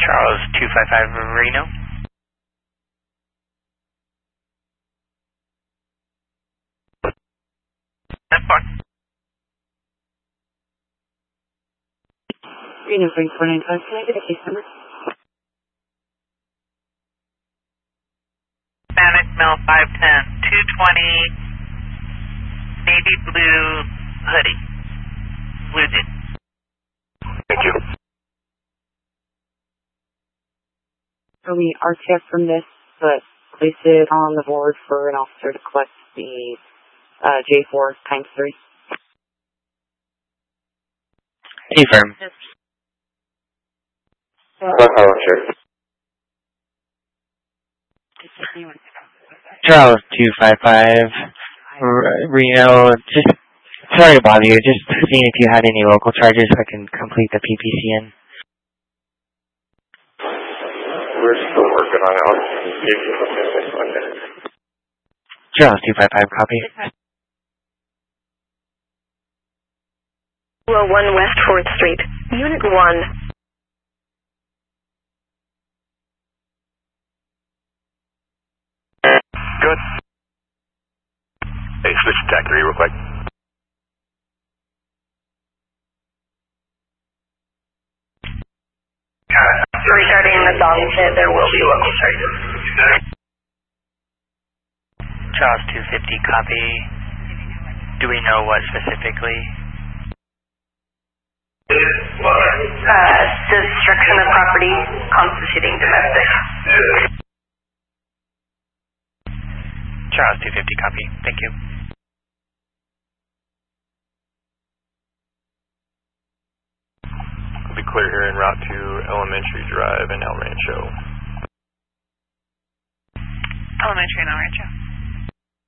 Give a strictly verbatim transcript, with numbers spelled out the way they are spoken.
Charles two five five Reno. Reno three four nine five, can I get a case number? Spanish Mel five ten, two twenty, navy blue hoodie. Blue jean. Thank you. So we R T F from this, but place it on the board for an officer to collect the uh, J four times three. Confirm. What officer? Charles two five five Reno. Just sorry to bother you. Just seeing if you had any local charges so I can complete the P P C N. We're still working on it. I'll give you this one minute. Charles two five five, copy. Well, one West fourth Street, Unit one. Good. Hey, switch attack three real quick. Regarding the dog pit, there will be local charges. Charles two fifty, copy. Do we know what specifically? Uh, destruction of property constituting domestic. Charles two fifty, copy. Thank you. We'll be clear here en route to Elementary Drive and El Rancho. Elementary and El Rancho.